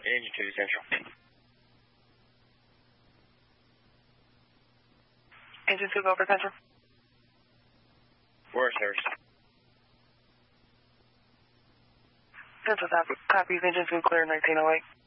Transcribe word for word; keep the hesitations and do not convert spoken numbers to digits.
Engine two Central. Engine two, go over Central. Where, service? Central, copy. Copies, Engine two, clear nineteen oh eight.